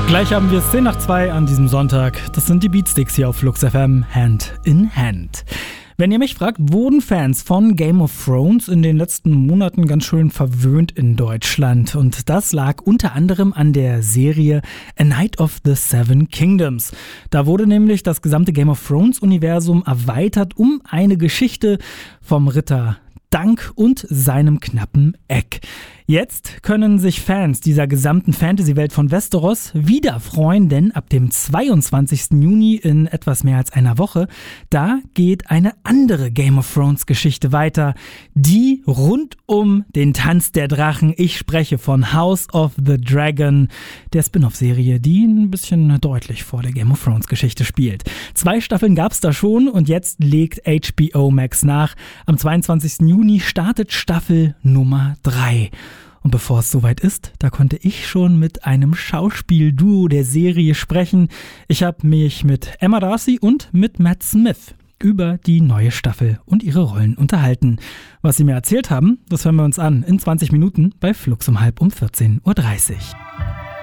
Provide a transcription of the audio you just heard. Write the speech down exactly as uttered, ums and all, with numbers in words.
Gleich haben wir zehn nach zwei an diesem Sonntag. Das sind die Beatsticks hier auf Flux F M, Hand in Hand. Wenn ihr mich fragt, wurden Fans von Game of Thrones in den letzten Monaten ganz schön verwöhnt in Deutschland. Und das lag unter anderem an der Serie A Night of the Seven Kingdoms. Da wurde nämlich das gesamte Game of Thrones Universum erweitert um eine Geschichte vom Ritter Dunk und seinem knappen Eck. Jetzt können sich Fans dieser gesamten Fantasy-Welt von Westeros wieder freuen, denn ab dem zweiundzwanzigsten Juni in etwas mehr als einer Woche, da geht eine andere Game of Thrones Geschichte weiter, die rund um den Tanz der Drachen. Ich spreche von House of the Dragon, der Spin-off-Serie, die ein bisschen deutlich vor der Game of Thrones Geschichte spielt. Zwei Staffeln gab's da schon und jetzt legt H B O Max nach. Am zweiundzwanzigsten Juni startet Staffel Nummer drei. Und bevor es soweit ist, da konnte ich schon mit einem Schauspielduo der Serie sprechen. Ich habe mich mit Emma Darcy und mit Matt Smith über die neue Staffel und ihre Rollen unterhalten. Was sie mir erzählt haben, das hören wir uns an in zwanzig Minuten bei Flux um halb um vierzehn Uhr dreißig.